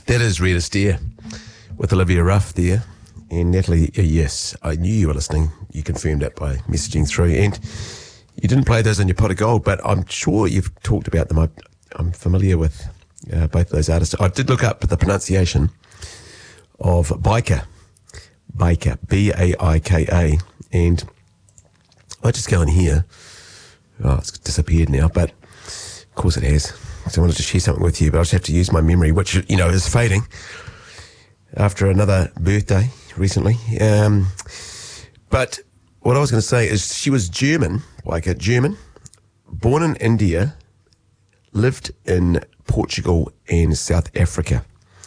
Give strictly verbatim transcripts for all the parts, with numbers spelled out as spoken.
That is Red Astaire with Olivia Ruff there. And Natalie, uh, yes, I knew you were listening. You confirmed that by messaging through. And you didn't play those on your pot of gold, but I'm sure you've talked about them. I, I'm familiar with uh, both of those artists. I did look up the pronunciation of Biker. Biker, B A I K A. And I just go in here. Oh, it's disappeared now, but of course it has. So I wanted to share something with you, but I just have to use my memory, which, you know, is fading after another birthday recently. Um, but what I was going to say is she was German, like a German, born in India, lived in Portugal and South Africa.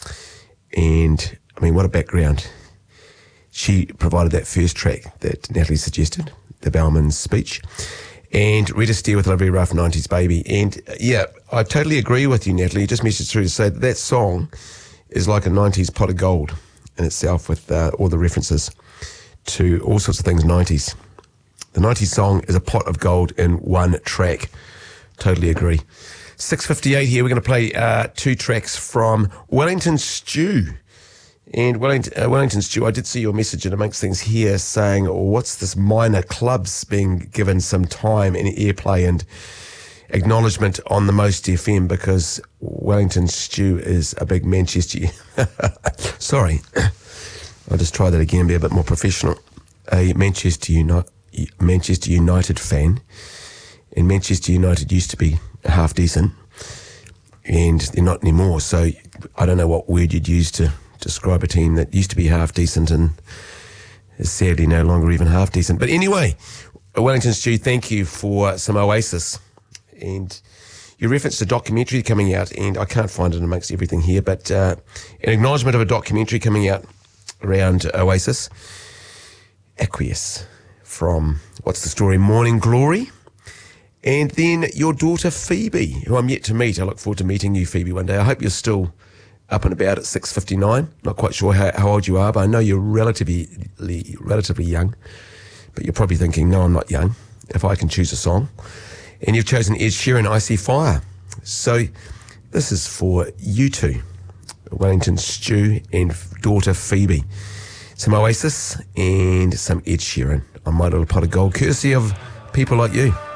And, I mean, what a background. She provided that first track that Natalie suggested, the Bauman's speech. And Red Astaire with Olivia Ruff, nineties Baby. And, uh, yeah, I totally agree with you, Natalie. You just messaged through to say that that song is like a nineties pot of gold in itself, with uh, all the references to all sorts of things nineties. The nineties song is a pot of gold in one track. Totally agree. six fifty-eight here. We're going to play uh, two tracks from Wellington Stew. And Wellington, uh, Wellington Stew, I did see your message and amongst things here saying, oh, what's this minor clubs being given some time and airplay and acknowledgement on the Most F M, because Wellington Stew is a big Manchester... Sorry. I'll just try that again, be a bit more professional. A Manchester United, Manchester United fan. And Manchester United used to be half decent. And they're not anymore. So I don't know what word you'd use to describe a team that used to be half decent and is sadly no longer even half decent. But anyway, Wellington Stew, thank you for some Oasis. And you referenced a documentary coming out, and I can't find it amongst everything here, but uh, an acknowledgement of a documentary coming out around Oasis. Aqueous from, what's the story, Morning Glory. And then your daughter Phoebe, who I'm yet to meet. I look forward to meeting you, Phoebe, one day. I hope you're still up and about at six fifty-nine. Not quite sure how, how old you are, but I know you're relatively relatively young. But you're probably thinking, no, I'm not young, if I can choose a song. And you've chosen Ed Sheeran, I See Fire. So this is for you two, Wellington Stew and daughter Phoebe. Some Oasis and some Ed Sheeran on My Little Pot of Gold, courtesy of people like you.